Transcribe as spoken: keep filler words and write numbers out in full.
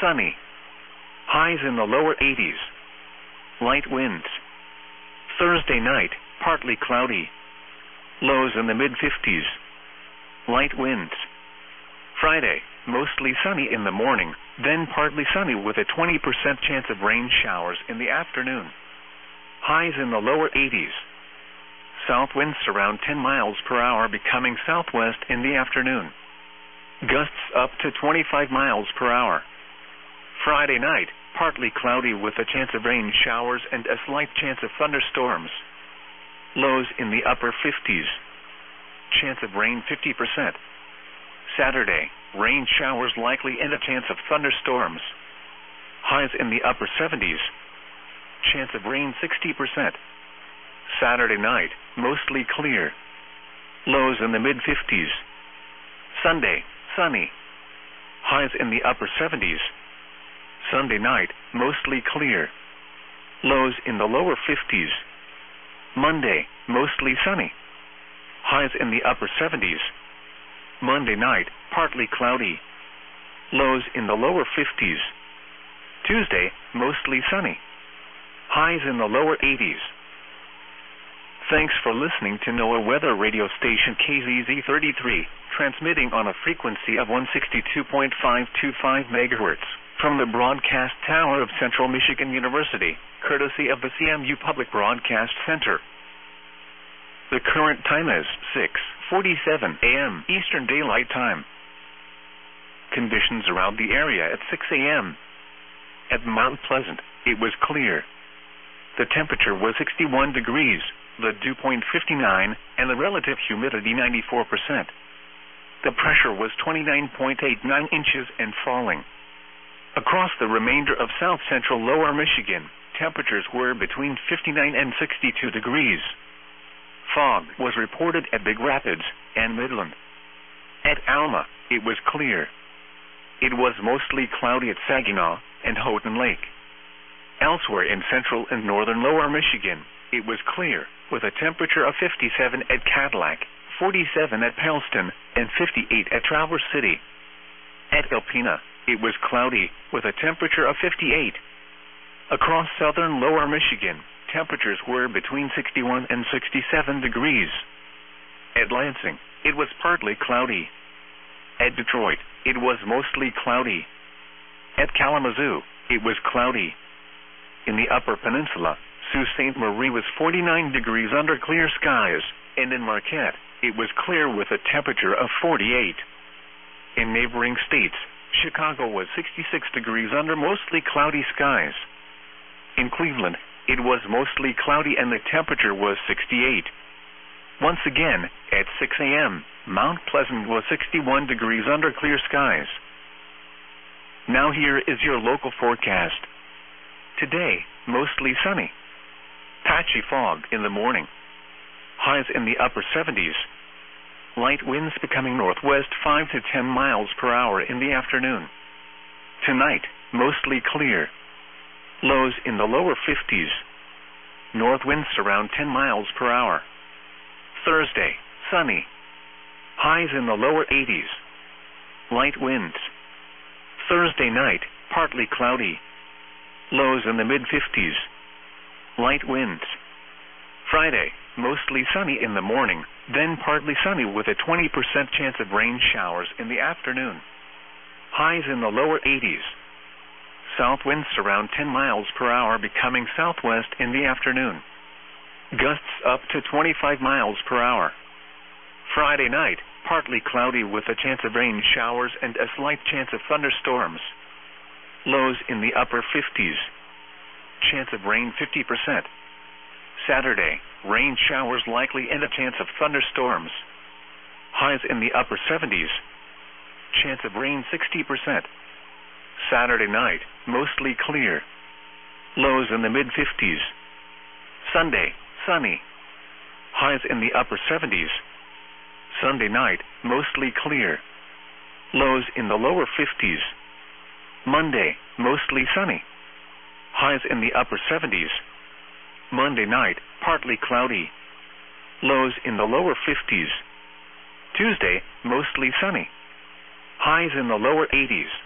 sunny. Highs in the lower eighties. Light winds. Thursday night, partly cloudy. Lows in the mid-fifties. Light winds. Friday, mostly sunny in the morning, then partly sunny with a twenty percent chance of rain showers in the afternoon. Highs in the lower eighties. South winds around ten miles per hour becoming southwest in the afternoon. Gusts up to twenty-five miles per hour. Friday night, partly cloudy with a chance of rain showers and a slight chance of thunderstorms. Lows in the upper fifties. Chance of rain fifty percent. Saturday, rain showers likely and a chance of thunderstorms. Highs in the upper seventies. Chance of rain sixty percent. Saturday night, mostly clear. Lows in the mid-fifties. Sunday, sunny. Highs in the upper seventies. Sunday night, mostly clear. Lows in the lower fifties. Monday, mostly sunny. Highs in the upper seventies. Monday night, partly cloudy. Lows in the lower fifties. Tuesday, mostly sunny. Highs in the lower eighties. Thanks for listening to NOAA Weather Radio Station K Z Z thirty-three, transmitting on a frequency of one sixty-two point five two five megahertz from the broadcast tower of Central Michigan University, courtesy of the C M U Public Broadcast Center. The current time is six forty-seven a m Eastern Daylight Time. Conditions around the area at six a m At Mount Pleasant, it was clear. The temperature was sixty-one degrees, the dew point fifty-nine, and the relative humidity ninety-four percent. The pressure was twenty-nine point eight nine inches and falling. Across the remainder of south-central lower Michigan, temperatures were between fifty-nine and sixty-two degrees. Fog was reported at Big Rapids and Midland. At Alma, it was clear. It was mostly cloudy at Saginaw and Houghton Lake. Elsewhere in central and northern lower Michigan, it was clear, with a temperature of fifty-seven at Cadillac, forty-seven at Pellston, and fifty-eight at Traverse City. At Alpena, it was cloudy, with a temperature of fifty-eight. Across southern lower Michigan, temperatures were between sixty-one and sixty-seven degrees. At Lansing, it was partly cloudy. At Detroit, it was mostly cloudy. At Kalamazoo, it was cloudy. In the Upper Peninsula, Sault Ste. Marie was forty-nine degrees under clear skies, and in Marquette, it was clear with a temperature of forty-eight. In neighboring states, Chicago was sixty-six degrees under mostly cloudy skies. In Cleveland, it was mostly cloudy and the temperature was sixty-eight. Once again, at six a m, Mount Pleasant was sixty-one degrees under clear skies. Now here is your local forecast. Today, mostly sunny. Patchy fog in the morning. Highs in the upper seventies. Light winds becoming northwest five to ten miles per hour in the afternoon. Tonight, mostly clear. Lows in the lower fifties. North winds around ten miles per hour. Thursday, sunny. Highs in the lower eighties. Light winds. Thursday night, partly cloudy. Lows in the mid-fifties. Light winds. Friday, mostly sunny in the morning, then partly sunny with a twenty percent chance of rain showers in the afternoon. Highs in the lower eighties. South winds around ten miles per hour becoming southwest in the afternoon. Gusts up to twenty-five miles per hour. Friday night, partly cloudy with a chance of rain showers and a slight chance of thunderstorms. Lows in the upper fifties. Chance of rain fifty percent. Saturday, rain showers likely and a chance of thunderstorms. Highs in the upper seventies. Chance of rain sixty percent. Saturday night, mostly clear. Lows in the mid-fifties. Sunday, sunny. Highs in the upper seventies. Sunday night, mostly clear. Lows in the lower fifties. Monday, mostly sunny. Highs in the upper seventies. Monday night, partly cloudy. Lows in the lower fifties. Tuesday, mostly sunny. Highs in the lower eighties.